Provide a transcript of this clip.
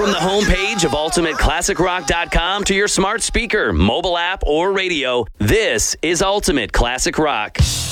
From the homepage of UltimateClassicRock.com to your smart speaker, mobile app, or radio, this is Ultimate Classic Rock.